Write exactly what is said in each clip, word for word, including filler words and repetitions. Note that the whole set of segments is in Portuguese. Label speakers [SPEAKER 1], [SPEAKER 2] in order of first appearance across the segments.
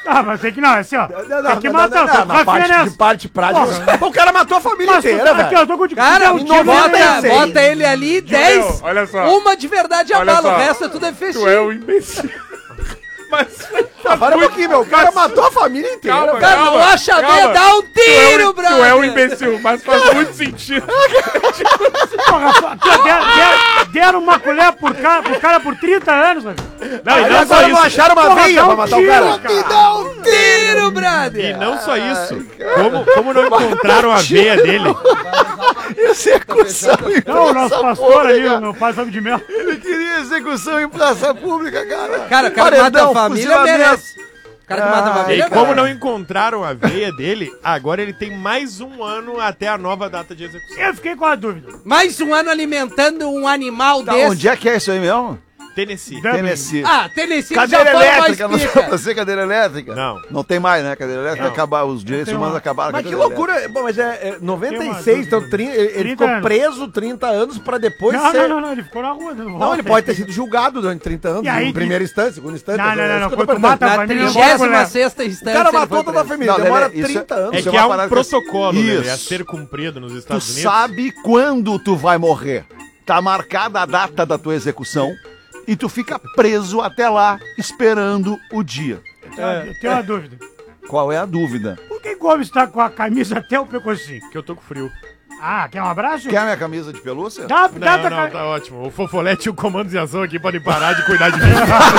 [SPEAKER 1] Ah, mas tem que não, é assim, ó.
[SPEAKER 2] Não, não,
[SPEAKER 1] tem que
[SPEAKER 2] não,
[SPEAKER 1] matar,
[SPEAKER 2] não, não, na parte de parte prática. Pô, o cara matou a família
[SPEAKER 1] Mas,
[SPEAKER 2] inteira,
[SPEAKER 1] aqui,
[SPEAKER 2] velho.
[SPEAKER 1] eu tô com
[SPEAKER 3] Cara,
[SPEAKER 1] um
[SPEAKER 3] bota, bota ele ali, dez.
[SPEAKER 4] Olha só.
[SPEAKER 3] Uma de verdade
[SPEAKER 4] Olha
[SPEAKER 3] abala, o
[SPEAKER 4] só.
[SPEAKER 3] resto é tudo efetivo.
[SPEAKER 4] Tu é um imbecil. Mas...
[SPEAKER 2] Para um pouquinho, meu. O cara matou a família inteira.
[SPEAKER 4] Calma,
[SPEAKER 3] Cara, não acha a veia, dá um tiro,
[SPEAKER 4] tu é um,
[SPEAKER 3] brother.
[SPEAKER 4] tu é um imbecil, mas faz muito sentido.
[SPEAKER 1] Porra, deram, deram, deram uma colher por cara, pro cara por trinta anos, velho.
[SPEAKER 5] Não, e
[SPEAKER 2] Aí
[SPEAKER 5] não só
[SPEAKER 2] agora não
[SPEAKER 5] isso.
[SPEAKER 2] acharam uma
[SPEAKER 1] Porra,
[SPEAKER 2] veia
[SPEAKER 1] dá
[SPEAKER 2] pra
[SPEAKER 1] um
[SPEAKER 2] matar o
[SPEAKER 1] tiro,
[SPEAKER 2] cara.
[SPEAKER 3] Me dá um tiro, brother.
[SPEAKER 5] E não só isso. Como, como não encontraram a veia dele?
[SPEAKER 2] Execução em
[SPEAKER 1] Não, o nosso
[SPEAKER 2] praça
[SPEAKER 1] pastor ali,
[SPEAKER 2] pública.
[SPEAKER 1] o meu pai Fábio de Mel.
[SPEAKER 2] Ele queria execução em praça pública, cara.
[SPEAKER 3] Cara, o cara que mata a família
[SPEAKER 2] fuzilamento.
[SPEAKER 3] merece. O cara que mata a
[SPEAKER 2] Ah,
[SPEAKER 3] família
[SPEAKER 5] E como
[SPEAKER 3] merece.
[SPEAKER 5] não encontraram a veia dele, agora ele tem mais um ano até a nova data de execução.
[SPEAKER 1] Eu fiquei com a dúvida.
[SPEAKER 3] Mais um ano alimentando um animal
[SPEAKER 2] Tá,
[SPEAKER 3] desse.
[SPEAKER 2] onde é que é isso aí mesmo?
[SPEAKER 5] Tennessee.
[SPEAKER 2] Tennessee.
[SPEAKER 3] Ah, Tennessee
[SPEAKER 2] Cadeira
[SPEAKER 3] já foi mais
[SPEAKER 2] elétrica, não
[SPEAKER 3] pica.
[SPEAKER 2] dá pra ser cadeira elétrica?
[SPEAKER 5] Não.
[SPEAKER 2] Não tem mais, né? Cadeira elétrica,
[SPEAKER 5] Não.
[SPEAKER 2] acabar, os direitos
[SPEAKER 1] Tem
[SPEAKER 2] humanos
[SPEAKER 1] uma-
[SPEAKER 2] acabaram.
[SPEAKER 6] Mas
[SPEAKER 2] com a
[SPEAKER 6] que
[SPEAKER 2] cadeira
[SPEAKER 6] loucura. Bom, mas é, é
[SPEAKER 1] Tem
[SPEAKER 6] noventa e
[SPEAKER 1] uma
[SPEAKER 6] seis, então
[SPEAKER 1] dúvida.
[SPEAKER 6] trinta, ele, ele
[SPEAKER 1] trinta
[SPEAKER 6] ficou
[SPEAKER 1] anos.
[SPEAKER 6] preso trinta anos pra depois
[SPEAKER 1] Não,
[SPEAKER 6] ser...
[SPEAKER 1] não, não, não, ele ficou na rua.
[SPEAKER 6] Não, ele pode ter sido julgado durante trinta anos,
[SPEAKER 1] E aí
[SPEAKER 6] em
[SPEAKER 1] que-
[SPEAKER 6] primeira instância, segunda instância.
[SPEAKER 1] Não, não,
[SPEAKER 6] é
[SPEAKER 1] não,
[SPEAKER 6] isso
[SPEAKER 1] não,
[SPEAKER 6] que eu tô
[SPEAKER 1] quando tu
[SPEAKER 6] perguntando.
[SPEAKER 1] mata a
[SPEAKER 3] Na
[SPEAKER 1] família, não
[SPEAKER 3] trigésima
[SPEAKER 1] colher.
[SPEAKER 3] sexta
[SPEAKER 6] O
[SPEAKER 3] instância.
[SPEAKER 6] cara
[SPEAKER 3] ele
[SPEAKER 6] matou
[SPEAKER 3] foi
[SPEAKER 6] toda a
[SPEAKER 3] preso.
[SPEAKER 6] família,
[SPEAKER 2] Não,
[SPEAKER 6] demora
[SPEAKER 2] Lelê, isso-
[SPEAKER 6] trinta anos.
[SPEAKER 5] É
[SPEAKER 2] Isso é
[SPEAKER 5] que
[SPEAKER 2] uma
[SPEAKER 5] há um
[SPEAKER 2] parada que-
[SPEAKER 5] protocolo Lelê, a
[SPEAKER 2] Isso.
[SPEAKER 5] ser cumprido nos
[SPEAKER 2] Tu
[SPEAKER 5] Estados Unidos.
[SPEAKER 2] sabe quando tu vai morrer. Tá marcada a data da tua execução e tu fica preso até lá, esperando o dia.
[SPEAKER 1] Eu tenho uma dúvida.
[SPEAKER 2] Qual é a dúvida?
[SPEAKER 1] Por que Gomes tá com a camisa até o pescocinho?
[SPEAKER 5] Que eu tô com frio.
[SPEAKER 1] Ah, quer um abraço?
[SPEAKER 2] Quer a minha camisa de pelúcia?
[SPEAKER 1] Dá, dá,
[SPEAKER 5] Não,
[SPEAKER 1] dá,
[SPEAKER 5] não, tá ótimo. O Fofolete e o Comandos em Ação aqui podem parar de cuidar de mim.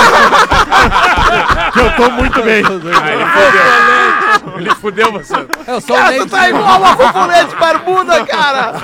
[SPEAKER 5] Que eu tô muito bem.
[SPEAKER 4] Ele fudeu você.
[SPEAKER 3] Eu sou o
[SPEAKER 2] Cara,
[SPEAKER 3] Ney
[SPEAKER 2] tu tá
[SPEAKER 3] Dias.
[SPEAKER 2] igual uma fofolete barbuda, cara!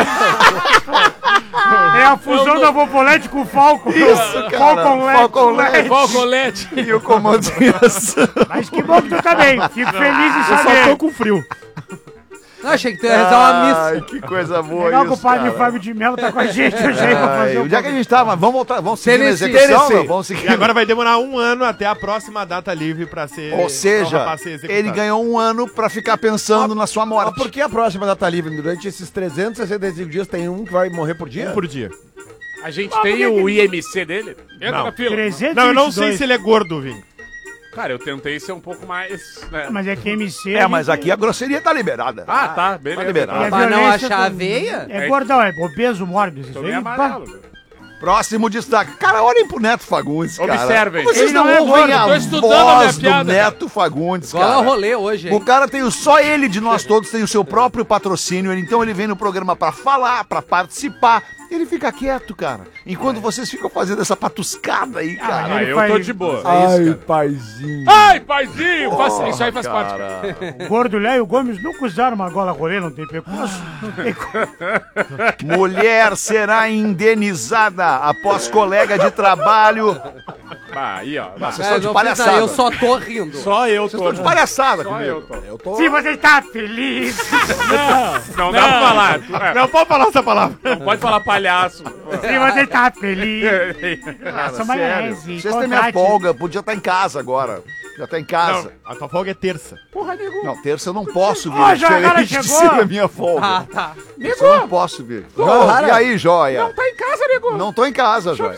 [SPEAKER 1] É a fusão da Vopolite com o Falcon.
[SPEAKER 2] Isso, cara.
[SPEAKER 1] Falcon Led.
[SPEAKER 2] Falcon Led.
[SPEAKER 4] Colete.
[SPEAKER 2] E o comando de ação.
[SPEAKER 1] Mas que bom que tu tá bem. Fico feliz em
[SPEAKER 5] Eu só
[SPEAKER 1] saber.
[SPEAKER 5] tô com frio.
[SPEAKER 3] Não, achei que tu ia rezar uma missa.
[SPEAKER 2] Ai, que coisa boa
[SPEAKER 1] Legal que o
[SPEAKER 2] isso,
[SPEAKER 1] padre
[SPEAKER 2] cara.
[SPEAKER 1] Fábio de Mello tá com a gente hoje aí pra
[SPEAKER 2] Ai,
[SPEAKER 1] fazer o
[SPEAKER 2] onde é que a gente tava? Vamos voltar, vamos seguir na
[SPEAKER 3] Tennessee.
[SPEAKER 2] execução?
[SPEAKER 6] Tennessee.
[SPEAKER 2] Não? Vamos seguir.
[SPEAKER 5] E agora vai demorar um ano até a próxima data livre pra ser.
[SPEAKER 2] Ou
[SPEAKER 5] pra o
[SPEAKER 2] seja,
[SPEAKER 5] rapaz ser executado.
[SPEAKER 2] ele ganhou um ano pra ficar pensando na sua
[SPEAKER 6] Mas
[SPEAKER 2] morte.
[SPEAKER 6] por que a próxima data livre? Durante esses trezentos e sessenta e cinco dias tem um que vai morrer por dia?
[SPEAKER 5] um por dia.
[SPEAKER 4] A gente tem o I M C dele? Entra
[SPEAKER 5] Não.
[SPEAKER 4] na fila.
[SPEAKER 1] trezentos e
[SPEAKER 5] Não, eu não
[SPEAKER 1] vinte e dois.
[SPEAKER 5] sei se ele é gordo, Vim.
[SPEAKER 4] Cara, eu tentei ser um pouco mais... né?
[SPEAKER 1] Mas é que M C...
[SPEAKER 2] É, mas
[SPEAKER 1] gente-
[SPEAKER 2] aqui a grosseria tá liberada.
[SPEAKER 4] Ah, tá, beleza.
[SPEAKER 2] Tá liberado.
[SPEAKER 1] É
[SPEAKER 3] Pra não
[SPEAKER 1] violência
[SPEAKER 3] achar a
[SPEAKER 1] com-
[SPEAKER 3] veia?
[SPEAKER 1] É gordão, é obeso mórbido. Isso
[SPEAKER 4] Tô meio
[SPEAKER 1] aí,
[SPEAKER 4] amarelo.
[SPEAKER 1] pá.
[SPEAKER 2] Próximo destaque. Cara, olhem pro Neto Fagundes, cara.
[SPEAKER 4] Observem.
[SPEAKER 2] Vocês
[SPEAKER 1] Ele
[SPEAKER 2] não
[SPEAKER 1] não é
[SPEAKER 2] ouvem
[SPEAKER 1] gordo,
[SPEAKER 2] a
[SPEAKER 4] tô estudando a minha
[SPEAKER 2] voz do
[SPEAKER 4] piada,
[SPEAKER 2] Neto Fagundes,
[SPEAKER 3] Qual é o
[SPEAKER 2] cara.
[SPEAKER 3] rolê hoje,
[SPEAKER 2] O
[SPEAKER 3] hein?
[SPEAKER 2] cara tem o, só ele de nós todos tem o seu próprio patrocínio, ele- então ele vem no programa pra falar, pra participar, ele fica quieto, cara. Enquanto vocês ficam fazendo essa patuscada aí, cara.
[SPEAKER 4] Ah,
[SPEAKER 1] Ele
[SPEAKER 4] eu
[SPEAKER 1] faz-
[SPEAKER 4] tô de boa.
[SPEAKER 6] Ai, paizinho.
[SPEAKER 4] Ai, paizinho! faz- isso aí faz parte.
[SPEAKER 2] Cara.
[SPEAKER 1] O Gordo Léo e o Gomes nunca usaram uma gola rolê, não tem pescoço. Não tem como.
[SPEAKER 2] Mulher será indenizada após colega de trabalho.
[SPEAKER 4] Ah, aí, ó.
[SPEAKER 2] Vocês
[SPEAKER 3] É,
[SPEAKER 2] estão de
[SPEAKER 3] não fiz
[SPEAKER 2] palhaçada.
[SPEAKER 3] nada, eu só tô rindo.
[SPEAKER 4] Só eu tô.
[SPEAKER 2] Estão de palhaçada
[SPEAKER 4] Só
[SPEAKER 2] comigo.
[SPEAKER 4] eu tô.
[SPEAKER 6] Eu tô...
[SPEAKER 1] Se você está feliz.
[SPEAKER 4] Não dá pra falar. É,
[SPEAKER 5] Não pode falar essa palavra.
[SPEAKER 4] não pode falar palhaço.
[SPEAKER 1] Se você está feliz.
[SPEAKER 2] Cara,
[SPEAKER 1] Nossa,
[SPEAKER 2] sério.
[SPEAKER 1] mas
[SPEAKER 2] Vocês têm minha folga, podia estar em casa agora. Já tá em casa.
[SPEAKER 5] Não, a tua folga é terça.
[SPEAKER 2] Não, terça eu não posso vir.
[SPEAKER 1] Ó,
[SPEAKER 2] é
[SPEAKER 1] já agora
[SPEAKER 2] diferente de
[SPEAKER 1] chegou.
[SPEAKER 2] ser a minha folga.
[SPEAKER 3] Ah, tá.
[SPEAKER 2] Terça eu não posso vir. Ô, e aí, joia? Não
[SPEAKER 4] Tá em casa, nego.
[SPEAKER 2] Não tô em casa, joia.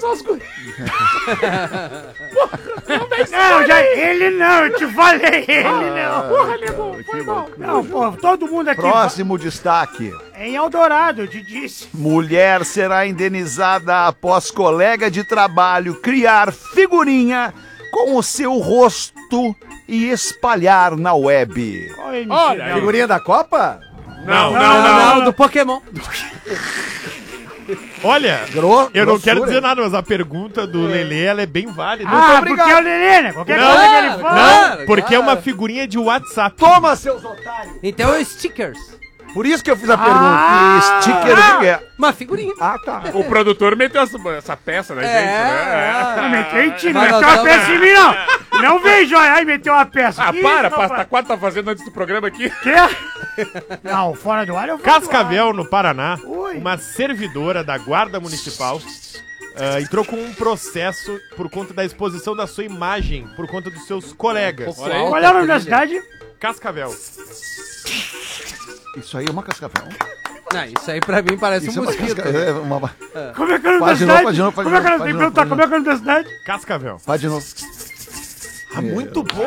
[SPEAKER 1] Não, já, ele não, eu te falei, ele não.
[SPEAKER 4] Porra, nego. Foi mal.
[SPEAKER 1] Não, pô, todo mundo aqui.
[SPEAKER 2] Próximo destaque.
[SPEAKER 1] É em Eldorado, eu te disse.
[SPEAKER 2] Mulher será indenizada após colega de trabalho criar figurinha com o seu rosto e espalhar na web.
[SPEAKER 1] Qual é a
[SPEAKER 4] Olha,
[SPEAKER 1] dela?
[SPEAKER 6] Figurinha da Copa?
[SPEAKER 4] Não,
[SPEAKER 1] Não,
[SPEAKER 3] Não, não, não, do Pokémon.
[SPEAKER 5] Olha,
[SPEAKER 6] Gro
[SPEAKER 5] eu não
[SPEAKER 6] grossura.
[SPEAKER 5] quero dizer nada, mas a pergunta do Lelê, ela é bem válida.
[SPEAKER 1] Ah, porque é o Lelê, né? Qualquer
[SPEAKER 5] Não,
[SPEAKER 1] coisa que ele
[SPEAKER 3] não,
[SPEAKER 1] fala.
[SPEAKER 3] Claro,
[SPEAKER 5] Porque é
[SPEAKER 3] claro.
[SPEAKER 5] uma figurinha de WhatsApp.
[SPEAKER 6] Toma, seus otários!
[SPEAKER 3] Então é stickers.
[SPEAKER 6] Por isso que eu fiz a pergunta.
[SPEAKER 1] Ah,
[SPEAKER 2] Que sticker o que é?
[SPEAKER 3] Uma figurinha.
[SPEAKER 6] Ah, tá.
[SPEAKER 4] O produtor meteu essa, essa peça na gente, né?
[SPEAKER 1] Não meteu em ti, não
[SPEAKER 3] Mas
[SPEAKER 1] meteu
[SPEAKER 3] nós
[SPEAKER 1] uma
[SPEAKER 3] tamo-
[SPEAKER 1] peça em mim, não. Não vejo, olha, aí meteu uma peça.
[SPEAKER 4] Ah,
[SPEAKER 1] Que
[SPEAKER 4] para,
[SPEAKER 1] isso,
[SPEAKER 4] pasta
[SPEAKER 1] rapaz?
[SPEAKER 4] quatro tá fazendo antes do programa aqui.
[SPEAKER 1] Quê? Não, fora do ar eu vou.
[SPEAKER 5] Cascavel, no Paraná,
[SPEAKER 1] Oi.
[SPEAKER 5] uma servidora da Guarda Municipal ah, entrou com um processo por conta da exposição da sua imagem, por conta dos seus colegas.
[SPEAKER 3] Pouco
[SPEAKER 4] aí.
[SPEAKER 3] alta
[SPEAKER 1] Qual é o nome da
[SPEAKER 3] a trilha.
[SPEAKER 1] cidade?
[SPEAKER 5] Cascavel.
[SPEAKER 2] Isso aí é uma cascavel.
[SPEAKER 3] Não, isso aí pra mim parece
[SPEAKER 2] Isso
[SPEAKER 3] um
[SPEAKER 2] é uma
[SPEAKER 3] mosquito.
[SPEAKER 2] cascavel. É uma...
[SPEAKER 1] Como é que é o nome
[SPEAKER 2] Faz
[SPEAKER 1] da
[SPEAKER 2] de novo,
[SPEAKER 1] cidade?
[SPEAKER 2] faz de novo, faz
[SPEAKER 1] Como é
[SPEAKER 2] de
[SPEAKER 1] que é o
[SPEAKER 2] novo,
[SPEAKER 1] nome?
[SPEAKER 2] faz de
[SPEAKER 1] Tem que perguntar
[SPEAKER 2] novo,
[SPEAKER 1] como é que é o nome da cidade?
[SPEAKER 5] Cascavel.
[SPEAKER 2] Faz de novo.
[SPEAKER 6] Ah, muito bom.